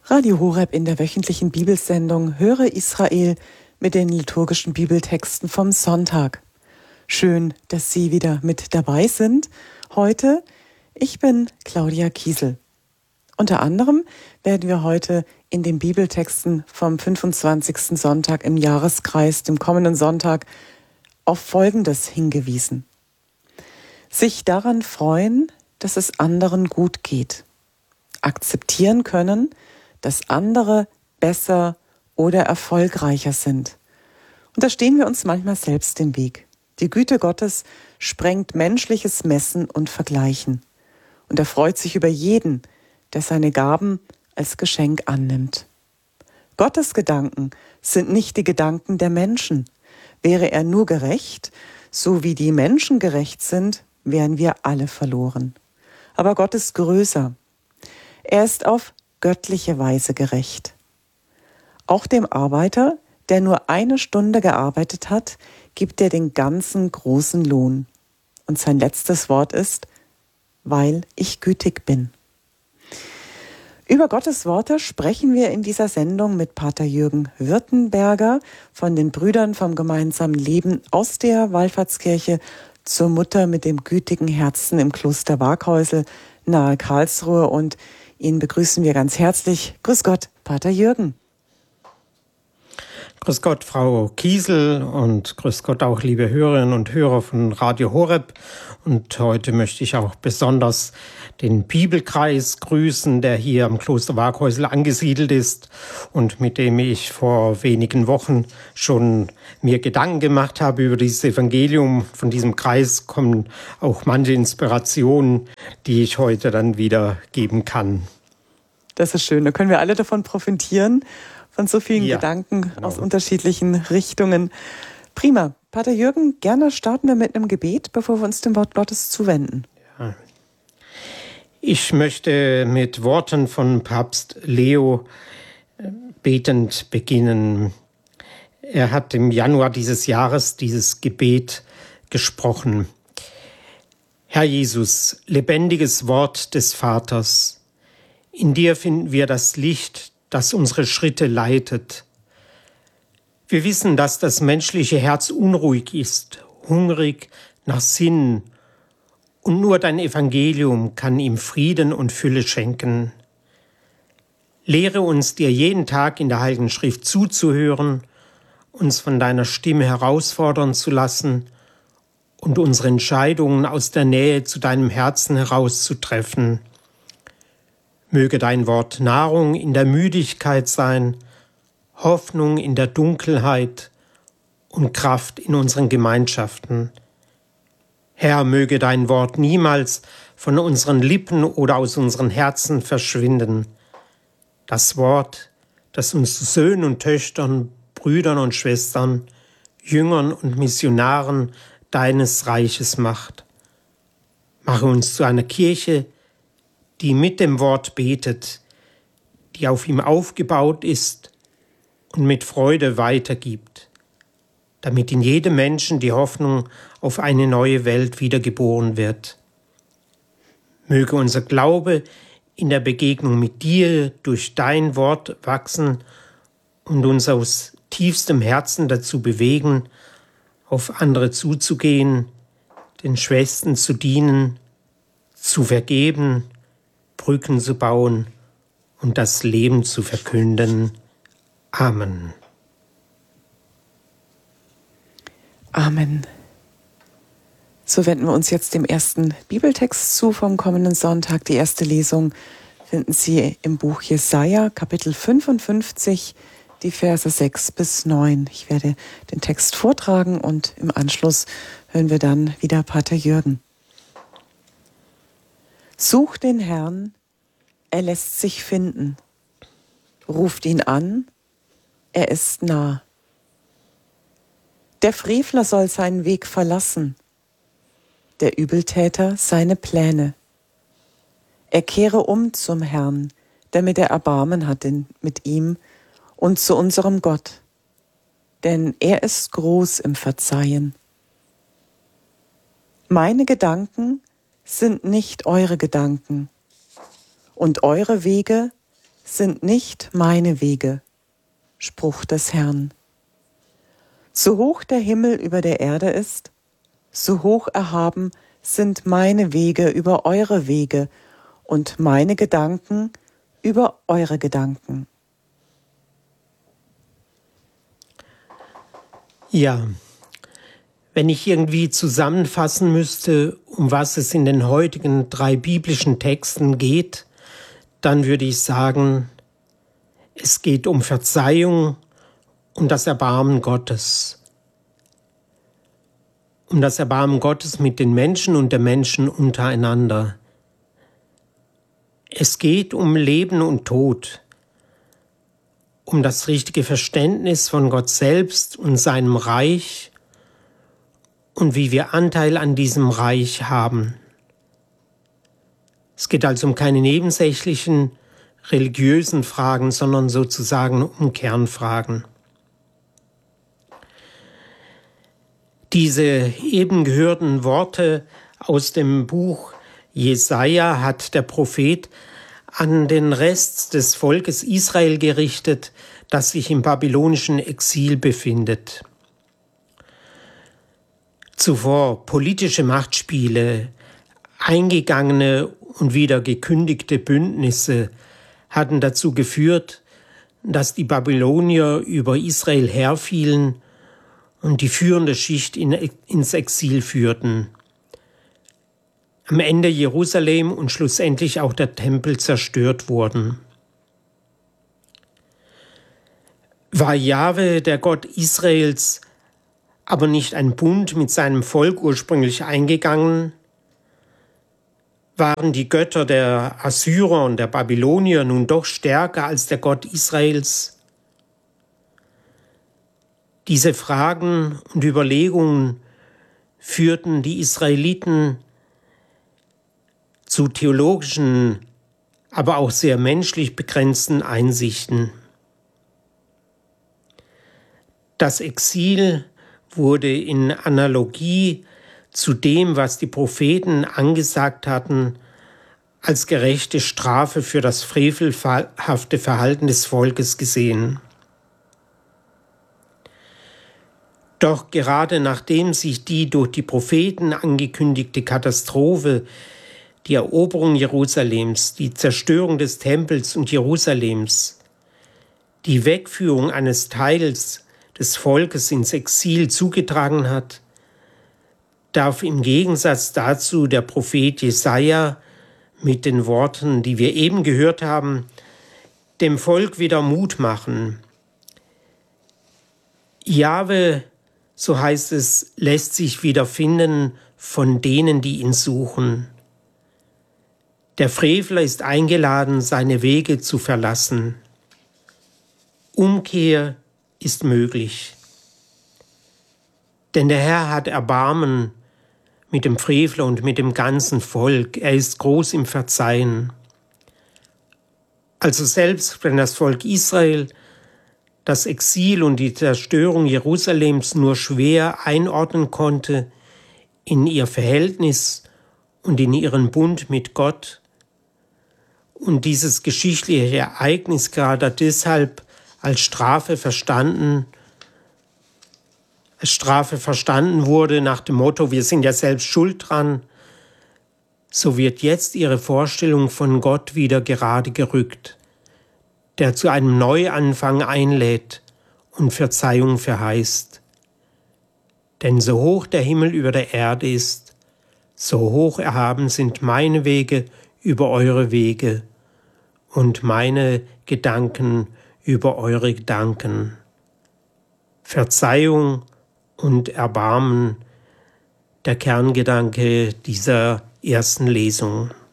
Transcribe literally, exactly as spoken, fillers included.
Radio Horeb in der wöchentlichen Bibelsendung Höre Israel mit den liturgischen Bibeltexten vom Sonntag. Schön, dass Sie wieder mit dabei sind. Heute, ich bin Claudia Kiesel. Unter anderem werden wir heute in den Bibeltexten vom fünfundzwanzigsten Sonntag im Jahreskreis, dem kommenden Sonntag, auf Folgendes hingewiesen. Sich daran freuen, dass es anderen gut geht. Akzeptieren können, dass andere besser oder erfolgreicher sind. Und da stehen wir uns manchmal selbst im Weg. Die Güte Gottes sprengt menschliches Messen und Vergleichen. Und er freut sich über jeden, der seine Gaben als Geschenk annimmt. Gottes Gedanken sind nicht die Gedanken der Menschen. Wäre er nur gerecht, so wie die Menschen gerecht sind, wären wir alle verloren. Aber Gott ist größer. Er ist auf göttliche Weise gerecht. Auch dem Arbeiter, der nur eine Stunde gearbeitet hat, gibt er den ganzen großen Lohn. Und sein letztes Wort ist, weil ich gütig bin. Über Gottes Worte sprechen wir in dieser Sendung mit Pater Jürgen Württemberger von den Brüdern vom gemeinsamen Leben aus der Wallfahrtskirche zur Mutter mit dem gütigen Herzen im Kloster Waghäusel nahe Karlsruhe, und ihn begrüßen wir ganz herzlich. Grüß Gott, Pater Jürgen. Grüß Gott, Frau Kiesel, und grüß Gott auch, liebe Hörerinnen und Hörer von Radio Horeb. Und heute möchte ich auch besonders den Bibelkreis grüßen, der hier am Kloster Waghäusel angesiedelt ist und mit dem ich vor wenigen Wochen schon mir Gedanken gemacht habe über dieses Evangelium. Von diesem Kreis kommen auch manche Inspirationen, die ich heute dann wieder geben kann. Das ist schön, da können wir alle davon profitieren, von so vielen ja, Gedanken genau. aus unterschiedlichen Richtungen. Prima. Pater Jürgen, gerne starten wir mit einem Gebet, bevor wir uns dem Wort Gottes zuwenden. Ja. Ich möchte mit Worten von Papst Leo betend beginnen. Er hat im Januar dieses Jahres dieses Gebet gesprochen. Herr Jesus, lebendiges Wort des Vaters, in dir finden wir das Licht, das unsere Schritte leitet. Wir wissen, dass das menschliche Herz unruhig ist, hungrig nach Sinn, und nur dein Evangelium kann ihm Frieden und Fülle schenken. Lehre uns, dir jeden Tag in der Heiligen Schrift zuzuhören, uns von deiner Stimme herausfordern zu lassen und unsere Entscheidungen aus der Nähe zu deinem Herzen herauszutreffen. Möge dein Wort Nahrung in der Müdigkeit sein, Hoffnung in der Dunkelheit und Kraft in unseren Gemeinschaften. Herr, möge dein Wort niemals von unseren Lippen oder aus unseren Herzen verschwinden. Das Wort, das uns zu Söhnen und Töchtern, Brüdern und Schwestern, Jüngern und Missionaren deines Reiches macht. Mache uns zu einer Kirche, die mit dem Wort betet, die auf ihm aufgebaut ist und mit Freude weitergibt, damit in jedem Menschen die Hoffnung auf eine neue Welt wiedergeboren wird. Möge unser Glaube in der Begegnung mit dir durch dein Wort wachsen und uns aus tiefstem Herzen dazu bewegen, auf andere zuzugehen, den Schwestern zu dienen, zu vergeben, Brücken zu bauen und das Leben zu verkünden. Amen. Amen. So wenden wir uns jetzt dem ersten Bibeltext zu vom kommenden Sonntag. Die erste Lesung finden Sie im Buch Jesaja, Kapitel fünfundfünfzig, die Verse sechs bis neun. Ich werde den Text vortragen und im Anschluss hören wir dann wieder Pater Jürgen. Sucht den Herrn, er lässt sich finden. Ruft ihn an, er ist nah. Der Frevler soll seinen Weg verlassen, der Übeltäter seine Pläne. Er kehre um zum Herrn, damit er Erbarmen hat mit ihm, und zu unserem Gott, denn er ist groß im Verzeihen. Meine Gedanken sind nicht eure Gedanken, und eure Wege sind nicht meine Wege. Spruch des Herrn. So hoch der Himmel über der Erde ist, so hoch erhaben sind meine Wege über eure Wege und meine Gedanken über eure Gedanken. Ja, wenn ich irgendwie zusammenfassen müsste, um was es in den heutigen drei biblischen Texten geht, dann würde ich sagen, es geht um Verzeihung und das Erbarmen Gottes. Um das Erbarmen Gottes mit den Menschen und der Menschen untereinander. Es geht um Leben und Tod, um das richtige Verständnis von Gott selbst und seinem Reich und wie wir Anteil an diesem Reich haben. Es geht also um keine nebensächlichen religiösen Fragen, sondern sozusagen um Kernfragen. Diese eben gehörten Worte aus dem Buch Jesaja hat der Prophet an den Rest des Volkes Israel gerichtet, das sich im babylonischen Exil befindet. Zuvor politische Machtspiele, eingegangene und wieder gekündigte Bündnisse hatten dazu geführt, dass die Babylonier über Israel herfielen und die führende Schicht in, ins Exil führten. Am Ende Jerusalem und schlussendlich auch der Tempel zerstört wurden. War Jahwe, der Gott Israels, aber nicht ein Bund mit seinem Volk ursprünglich eingegangen? Waren die Götter der Assyrer und der Babylonier nun doch stärker als der Gott Israels? Diese Fragen und Überlegungen führten die Israeliten zu theologischen, aber auch sehr menschlich begrenzten Einsichten. Das Exil wurde in Analogie zu dem, was die Propheten angesagt hatten, als gerechte Strafe für das frevelhafte Verhalten des Volkes gesehen. Doch gerade nachdem sich die durch die Propheten angekündigte Katastrophe, die Eroberung Jerusalems, die Zerstörung des Tempels und Jerusalems, die Wegführung eines Teils des Volkes ins Exil zugetragen hat, darf im Gegensatz dazu der Prophet Jesaja mit den Worten, die wir eben gehört haben, dem Volk wieder Mut machen. Jahwe, so heißt es, lässt sich wieder finden von denen, die ihn suchen. Der Frevler ist eingeladen, seine Wege zu verlassen. Umkehr ist möglich. Denn der Herr hat Erbarmen mit dem Frevler und mit dem ganzen Volk. Er ist groß im Verzeihen. Also selbst wenn das Volk Israel das Exil und die Zerstörung Jerusalems nur schwer einordnen konnte in ihr Verhältnis und in ihren Bund mit Gott, und dieses geschichtliche Ereignis gerade deshalb als Strafe verstanden, als Strafe verstanden wurde nach dem Motto, wir sind ja selbst schuld dran, so wird jetzt ihre Vorstellung von Gott wieder gerade gerückt, der zu einem Neuanfang einlädt und Verzeihung verheißt. Denn so hoch der Himmel über der Erde ist, so hoch erhaben sind meine Wege über eure Wege und meine Gedanken über eure Gedanken. Verzeihung und Erbarmen, der Kerngedanke dieser ersten Lesung.